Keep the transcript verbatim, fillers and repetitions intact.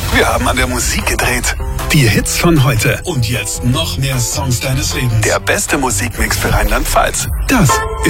Wir haben an der Musik gedreht. Die Hits von heute. Und jetzt noch mehr Songs deines Lebens. Der beste Musikmix für Rheinland-Pfalz. Das ist